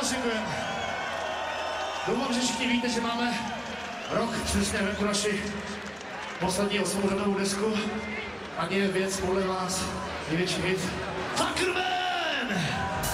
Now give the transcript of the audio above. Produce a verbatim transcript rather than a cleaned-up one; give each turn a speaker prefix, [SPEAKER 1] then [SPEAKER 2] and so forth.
[SPEAKER 1] moc děkujeme. Doufám, že všichni víte, že máme rok přesně venku naši poslední osmouřadovou desku. A je věc podle vás největší hit. Fuckerman!